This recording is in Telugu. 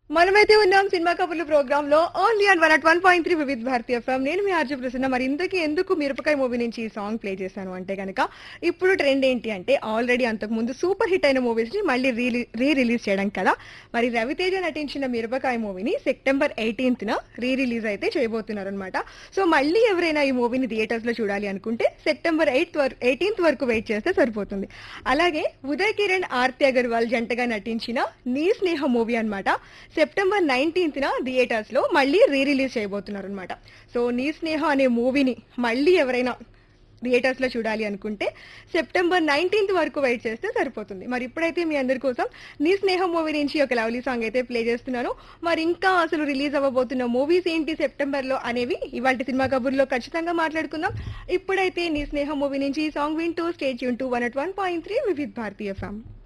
మనమైతే ఉన్నాం సినిమా కబుర్లు ప్రోగ్రామ్ లో ఓన్లీ అండ్ 101.3 వివిధ భారతి ఎఫ్ఎం. నేను మీ ఆర్జే ప్రసన్న. మరి ఇంతకీ ఎందుకు మిరపకాయ మూవీ నుంచి ఈ సాంగ్ ప్లే చేశాను అంటే గనక, ఇప్పుడు ట్రెండ్ ఏంటి అంటే ఆల్రెడీ అంతకు ముందు సూపర్ హిట్ అయిన మూవీస్ ని మళ్ళీ రీ రిలీజ్ చేయడం కదా. మరి రవితేజ నటించిన మిరపకాయ మూవీని సెప్టెంబర్ 18th రీ రిలీజ్ అయితే చేయబోతున్నారు అనమాట. సో మళ్ళీ ఎవరైనా ఈ మూవీని థియేటర్స్ లో చూడాలి అనుకుంటే సెప్టెంబర్ 18th వరకు వెయిట్ చేస్తే సరిపోతుంది. అలాగే ఉదయ్ కిరణ్, ఆర్తి అగర్వాల్ జంటగా నటించిన నీ స్నేహ మూవీ అన్నమాట సెప్టెంబర్ 19th థియేటర్స్ లో మళ్ళీ రీ రిలీజ్ చేయబోతున్నారు అనమాట. సో నీ స్నేహ అనే మూవీని మళ్ళీ ఎవరైనా థియేటర్స్ లో చూడాలి అనుకుంటే సెప్టెంబర్ 19th వరకు వెయిట్ చేస్తే సరిపోతుంది. మరి ఇప్పుడైతే మీ అందరి కోసం నీ స్నేహం మూవీ నుంచి ఒక లవ్లీ సాంగ్ అయితే ప్లే చేస్తున్నాను. మరి ఇంకా అసలు రిలీజ్ అవ్వబోతున్న మూవీస్ ఏంటి సెప్టెంబర్ లో అనేవి ఇవాళ సినిమా కబుర్లో ఖచ్చితంగా మాట్లాడుకుందాం. ఇప్పుడైతే నీ స్నేహం మూవీ నుంచి ఈ సాంగ్ వింటూ స్టే ట్యూన్ టు 101.3 వివిధ భారతీయ ఎఫ్ఎం.